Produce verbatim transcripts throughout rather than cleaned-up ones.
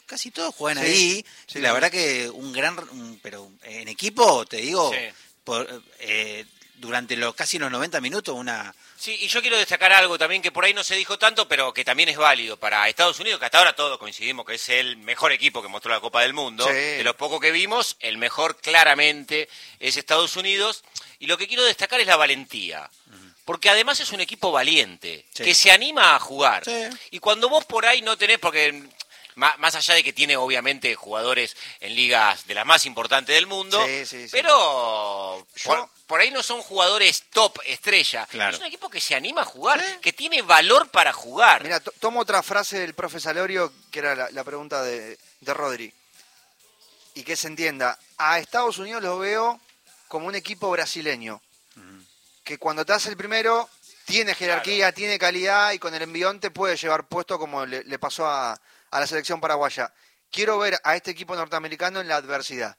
casi todos juegan Sí, ahí. sí, la sí. verdad que un gran, un- pero en equipo, te digo, Sí. por, eh, durante los casi los noventa minutos, una... Sí, y yo quiero destacar algo también que por ahí no se dijo tanto, pero que también es válido para Estados Unidos, que hasta ahora todos coincidimos que es el mejor equipo que mostró la Copa del Mundo. Sí. De los pocos que vimos, el mejor claramente es Estados Unidos. Y lo que quiero destacar es la valentía. Porque además es un equipo valiente, Sí. que se anima a jugar. Sí. Y cuando vos por ahí no tenés, porque má- más allá de que tiene obviamente jugadores en ligas de las más importantes del mundo, Sí, sí, sí. pero Yo- por, por ahí no son jugadores top estrella. Claro. Es un equipo que se anima a jugar, Sí. que tiene valor para jugar. Mira, to- tomo otra frase del profe Salorio, que era la, la pregunta de, de Rodri. Y que se entienda, a Estados Unidos lo veo como un equipo brasileño, que cuando te hace el primero, tiene jerarquía, tiene calidad, y con el envión te puede llevar puesto como le, le pasó a, a la selección paraguaya. Quiero ver a este equipo norteamericano en la adversidad.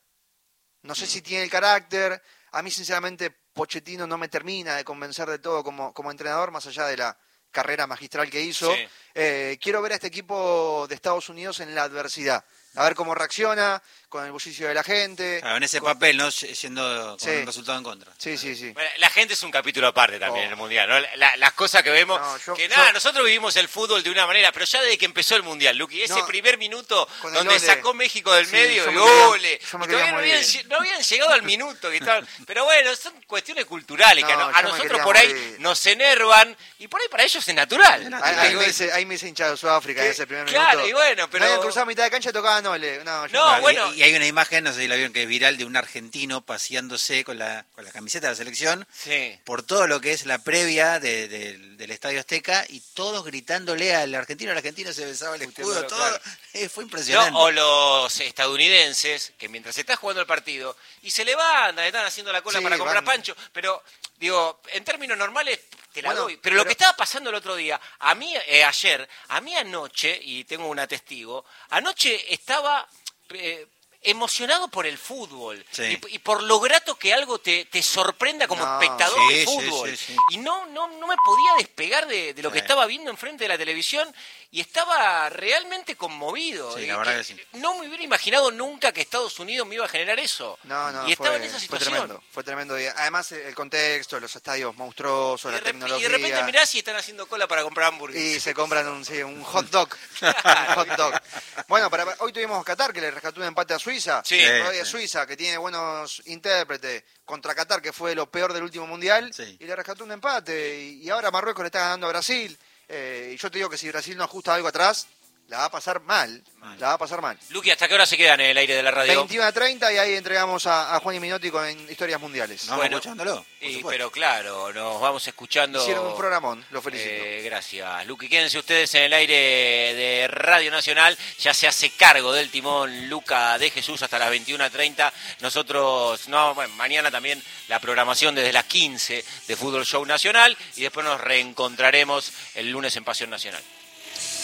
No sé si tiene el carácter. A mí, sinceramente, Pochettino no me termina de convencer de todo como, como entrenador, más allá de la carrera magistral que hizo. Sí. Eh, quiero ver a este equipo de Estados Unidos en la adversidad. A ver cómo reacciona, con el bullicio de la gente. Claro, en ese con- papel, ¿no? Yendo con Sí. un resultado en contra. Sí, sí, sí. Bueno, la gente es un capítulo aparte también Oh. en el Mundial, ¿no? La- las cosas que vemos, No, yo- que yo- nada, nosotros vivimos el fútbol de una manera, pero ya desde que empezó el Mundial, Luqui, ese No, primer minuto con el donde ole. sacó México del Sí, medio yo y me quería- ole, yo me y quería todavía no morir. habían, lle- no habían llegado al minuto, que estaban- pero bueno, son cuestiones culturales, que a, No, no- yo a me nosotros quería por ahí morir. nos enervan, y por ahí para ellos es natural. Ahí, ahí me dice, ahí me dice hinchado Sudáfrica en ese primer Claro, minuto. y bueno, pero- No habían cruzado mitad de cancha y tocaban ole. No, yo No, Claro, y- bueno. y, hay una imagen, no sé si la vieron, que es viral, de un argentino paseándose con la, con la camiseta de la selección Sí. por todo lo que es la previa de- de- del Estadio Azteca, y todos gritándole al argentino, el argentino se besaba el escudo, Puteándolo, todo. claro. Eh, fue No, impresionante. o los estadounidenses, que mientras está jugando el partido, y se levantan, están haciendo la cola Sí, para comprar van. pancho, pero, digo, en términos normales te la Bueno, doy. Pero, lo pero- que estaba pasando el otro día, a mí, eh, ayer, a mí anoche, y tengo una testigo, anoche estaba... eh, emocionado por el fútbol Sí. y, y por lo grato que algo te, te sorprenda como No, espectador sí, de sí, fútbol. sí, sí. Y no, no, no me podía despegar de, de lo que Sí. estaba viendo enfrente de la televisión y estaba realmente conmovido. Sí, Eh, la verdad que- que sí. No me hubiera imaginado nunca que Estados Unidos me iba a generar eso. No, no, y estaba fue, en esa fue situación. tremendo, fue tremendo. Y además el contexto, los estadios monstruosos, Y de, la rep- y tecnología. de repente mirás y están haciendo cola para comprar hamburguesas. Y se compran un, sí, un hot dog. un hot dog. Bueno, para, hoy tuvimos Qatar, que le rescató un empate a Suiza. Sí. Hoy es Sí. Suiza, que tiene buenos intérpretes, contra Qatar, que fue lo peor del último mundial. Sí. Y le rescató un empate. Y, y ahora Marruecos le está ganando a Brasil. Eh, y yo te digo que si Brasil no ajusta algo atrás, la va a pasar mal. La va a pasar mal. Luqui, ¿hasta qué hora se quedan en el aire de la radio? veintiuno a treinta y ahí entregamos a, a Juan y Minotti con Historias Mundiales. ¿No? Bueno. escuchándolo, por Y, supuesto. pero claro, nos vamos escuchando. Hicieron un programón, lo felicito. Eh, gracias, Luqui. Quédense ustedes en el aire de Radio Nacional. Ya se hace cargo del timón Luca de Jesús hasta las veintiuno a treinta. Nosotros, no, bueno, mañana también la programación desde las quince de Fútbol Show Nacional. Y después nos reencontraremos el lunes en Pasión Nacional.